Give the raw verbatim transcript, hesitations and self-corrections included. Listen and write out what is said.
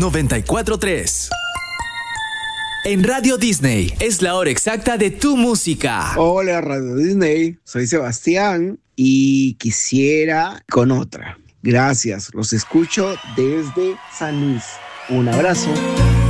noventa y cuatro punto tres. En Radio Disney es la hora exacta de tu música. Hola Radio Disney, soy Sebastián y quisiera con otra. Gracias, los escucho desde San Luis. Un abrazo.